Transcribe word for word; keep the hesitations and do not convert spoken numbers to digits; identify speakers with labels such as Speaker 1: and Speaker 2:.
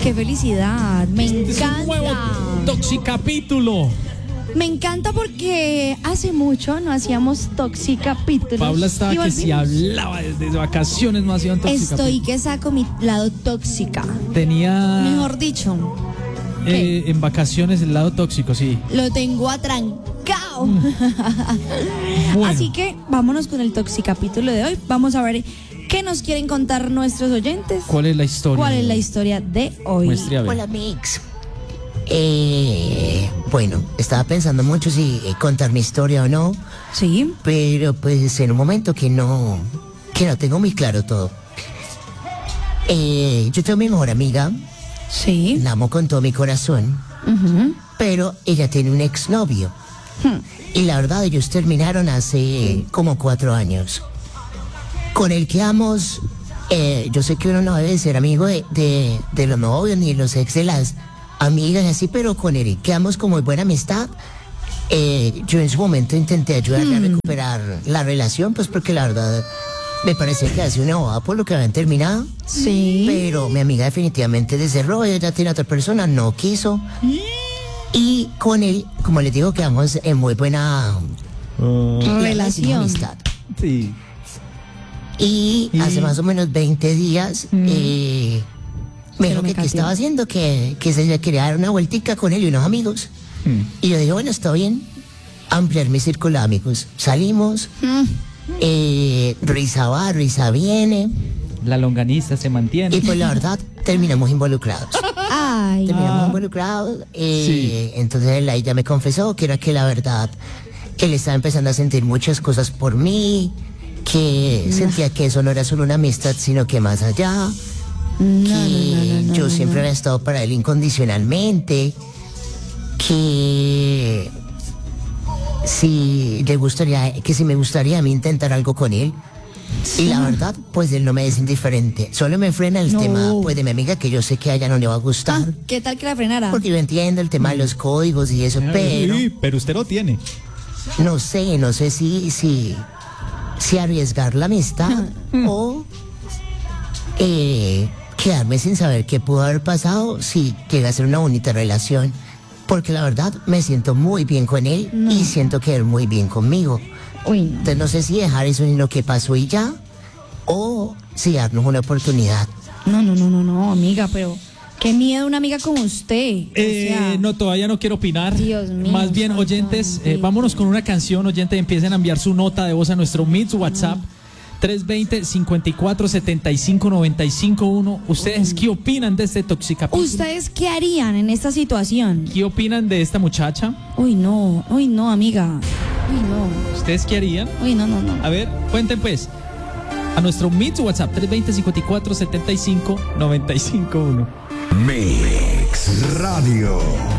Speaker 1: Qué felicidad, me
Speaker 2: Este
Speaker 1: encanta.
Speaker 2: es un nuevo Toxicapítulo.
Speaker 1: Me encanta porque hace mucho no hacíamos Toxicapítulos.
Speaker 2: Paula estaba
Speaker 1: Y
Speaker 2: que si
Speaker 1: volvimos.
Speaker 2: hablaba desde vacaciones no hacían Toxicapítulo.
Speaker 1: Estoy que saco mi lado tóxica.
Speaker 2: Tenía
Speaker 1: Mejor dicho,
Speaker 2: eh, en vacaciones el lado tóxico, sí.
Speaker 1: lo tengo atrancado.
Speaker 2: Bueno.
Speaker 1: Así que vámonos con el Toxicapítulo de hoy. Vamos a ver qué nos quieren contar nuestros oyentes.
Speaker 2: ¿Cuál es la historia?
Speaker 1: ¿Cuál es la historia de hoy?
Speaker 2: Muestre a ver.
Speaker 3: Hola, Mix. Eh, bueno, estaba pensando mucho si eh, contar mi historia o no,
Speaker 1: Sí.
Speaker 3: pero pues en un momento que no, que no tengo muy claro todo. Eh, yo tengo mi mejor amiga,
Speaker 1: Sí.
Speaker 3: la amo con todo mi corazón,
Speaker 1: Ujú.
Speaker 3: pero ella tiene un exnovio. Y la verdad, ellos terminaron hace como cuatro años. Con el que amos, eh, yo sé que uno no debe ser amigo de, de, de los novios ni los ex de las amigas y así, pero con él quedamos como muy buena amistad. Eh, yo en su momento intenté ayudarle a recuperar la relación, pues porque la verdad me parece que hace una bobada por lo que habían terminado.
Speaker 1: Sí.
Speaker 3: Pero mi amiga definitivamente se cerró, ella ya tiene otra persona, no quiso. Y con él, como les digo, quedamos en muy buena
Speaker 1: Relación.
Speaker 3: amistad.
Speaker 2: Sí.
Speaker 3: Y
Speaker 2: Y-
Speaker 3: hace más o menos veinte días eh, me
Speaker 1: Pero
Speaker 3: dijo
Speaker 1: me
Speaker 3: que qué
Speaker 1: cambió.
Speaker 3: estaba haciendo, que, que se le quería dar una vueltica con él y unos amigos. Y yo dije, bueno, está bien, ampliar mi círculo de amigos. Salimos, eh, risa va, risa viene,
Speaker 2: La longaniza se mantiene.
Speaker 3: y pues la verdad terminamos involucrados.
Speaker 1: Ay.
Speaker 3: Terminamos involucrados. eh, Entonces él ahí ya me confesó que era que la verdad, que él estaba empezando a sentir muchas cosas por mí, que sentía que eso no era solo una amistad, sino que más allá,
Speaker 1: No,
Speaker 3: que
Speaker 1: no, no, no,
Speaker 3: yo
Speaker 1: no,
Speaker 3: siempre había estado para él incondicionalmente, que si le gustaría, que si me gustaría a mí intentar algo con él. Y la verdad, pues él no me es indiferente. Solo me frena el
Speaker 1: No.
Speaker 3: tema, pues, de mi amiga, que yo sé que a ella no le va a gustar.
Speaker 1: Ah, ¿qué tal que la frenara?
Speaker 3: Porque yo entiendo el tema de los códigos y eso, pero
Speaker 4: Sí, pero usted lo tiene.
Speaker 3: no sé, no sé si, si, si arriesgar la amistad o eh, quedarme sin saber qué pudo haber pasado si llega a ser una bonita relación. Porque la verdad me siento muy bien con él y siento que él muy bien conmigo.
Speaker 1: Uy, no.
Speaker 3: Entonces no sé si dejar eso en lo que pasó y ya, o si darnos una oportunidad.
Speaker 1: No, no, no, no, no, amiga, pero qué miedo una amiga como usted. O
Speaker 2: Eh,
Speaker 1: sea,
Speaker 2: no, todavía no quiero opinar.
Speaker 1: Dios mío,
Speaker 2: Más bien,
Speaker 1: santo
Speaker 2: oyentes, eh,
Speaker 1: bendito.
Speaker 2: vámonos con una canción. Oyentes, empiecen a enviar su nota de voz a nuestro Meets WhatsApp. tres veinte, cincuenta y cuatro, setenta y cinco, noventa y cinco, uno. ¿Ustedes qué opinan de este Toxicapítulo?
Speaker 1: ¿Ustedes qué harían en esta situación?
Speaker 2: ¿Qué opinan de esta muchacha?
Speaker 1: Uy, no, uy, no, amiga. Uy, no,
Speaker 2: ¿Ustedes qué harían?
Speaker 1: uy, no, no, no.
Speaker 2: A ver, cuenten pues. A nuestro Meets WhatsApp, tres veinte, cincuenta y cuatro, setenta y cinco, noventa y cinco, uno.
Speaker 5: Mix Radio.